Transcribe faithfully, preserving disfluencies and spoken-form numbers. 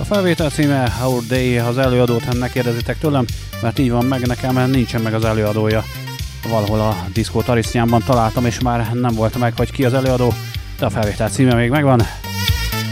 A felvétel címe Our Day, az előadót ne kérdezitek tőlem, mert így van meg, nekem nincsen meg az előadója. Valahol a diszkó tarisznyámban találtam, és már nem volt meg, hogy ki az előadó, de a felvétel címe még megvan.